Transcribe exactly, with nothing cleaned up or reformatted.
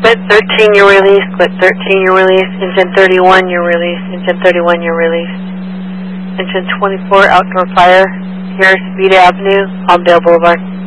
Quit thirteen, you're released. Quit thirteen, you're released. Engine thirty-one, you're released. Engine thirty-one, you're released. Engine twenty-four, outdoor fire. Here, Speed Avenue, Palmdale Boulevard.